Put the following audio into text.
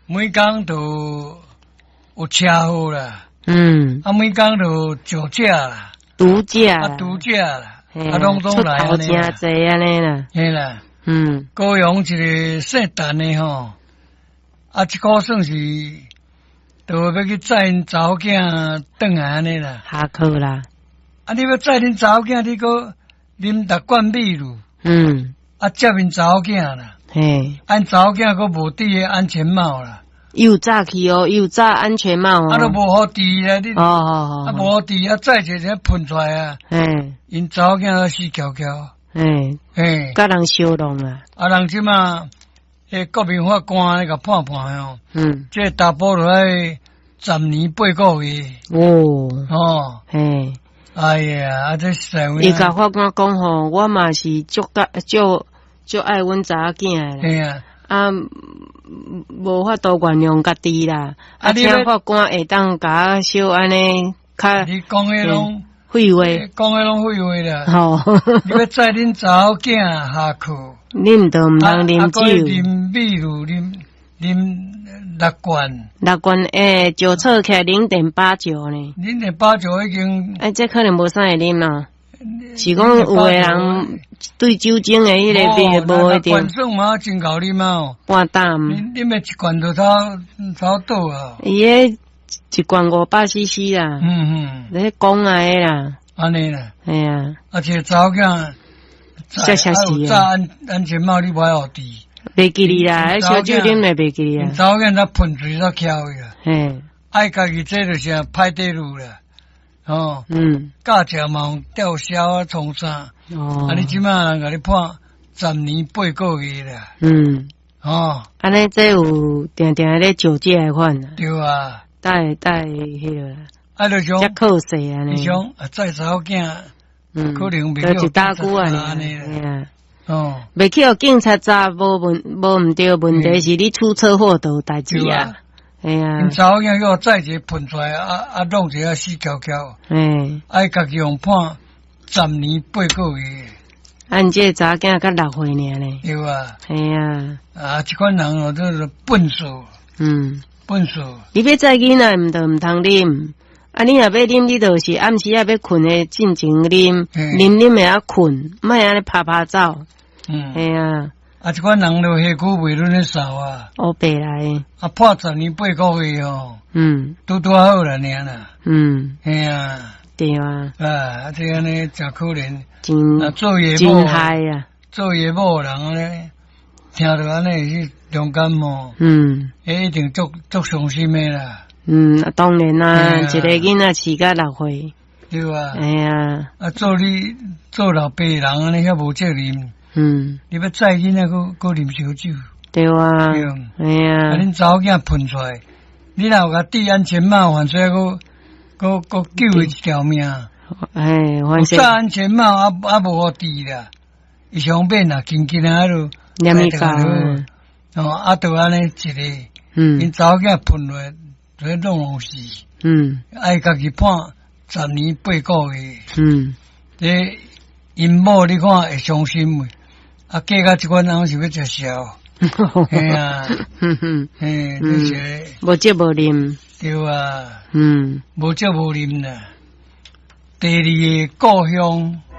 每工都有车祸啦，每工都酒驾啦， 毒驾啦，拢来安尼啦， 真济安尼啦， 嘿啦，高雄一个姓陈的吼，一个算是都要去载因查某囝转来安尼啦， 下课啦， 你要载恁查某囝，你搁啉6罐米露，接因查某囝啦，按查某囝搁无戴个安全帽啦。 又早去哦，又早安全帽哦。 都无好滴啦，你无好滴再一个喷出来啊。因查某囝死翘翘。 甲人相弄啦。 人即马，国民法官咧甲判哦。这查甫落来10年8个月。哎呀，这社会。 伊甲法官讲吼，我嘛是足爱阮查某囝啦。无法度原谅家己啦，请法官会当甲小安尼，较你讲迄拢废话， 讲迄拢废话啦。你要载恁查某囝下课， 恁都毋通啉酒， 啉米露，啉6罐酒测起来0.89呢 ，0.89已经， 这可能无啥会啉啦。是讲有个人对酒精的迄个病无一定。 罐算嘛真够啉嘛， 半担。 啉的一罐都差倒啊。 伊迄一罐500cc 啦。你讲来的啦。 安尼啦。 系啊。 而且查某囝，有扎安全帽，你袂好滴。 袂记哩啦，小酒啉的袂记哩啦。 查某囝咱喷水煞巧个。爱家己这就是歹底路啦。驾车嘛吊销啊，从啥？你即马人甲你判10年8个月啦。 安尼这有定定咧酒驾的款啦。 对啊。 带迄个啦。 就讲， 遮扣税安尼。 你想载查某囝，可能袂去打鼓安尼啦。袂去互警察查，无毋对，问题是你出车祸都有代志啊。 因查某囝叫载一个喷出来，弄一个死翘翘。爱家己用判10年8个月。 按这查囝才6岁尔呢。 对啊。 这款人哦，都是笨手。笨手。 你要载囡仔，毋通啉。你若要啉，你就是暗时要困的进前啉，啉的困，莫安尼拍走。这款人就下苦袂论咧扫啊。 黑白来。 判10年8个月哦。拄好啦，尔啦。 对啊。 这安尼真可怜。 真害啊！ 做爷某人安尼，听到安尼是伤感冒。一定足伤心的啦。 当然啦，一个囡仔饲到6岁。 对啊。做老爸人安尼遐无责任。你要载囡仔搁啉烧酒。 对啊。 恁查某囝喷出来，你若有甲戴安全帽，反正搁救一条命。戴安全帽无好戴啦，伊上面啦，轻轻啊就念咪讲。 就安尼一个，因查某囝喷落，就弄死。爱家己判10年8个月。这因某你看会伤心未？嫁到这款人是要食烧。这是无接无啉。 对啊。无接无啉啦。第二个故乡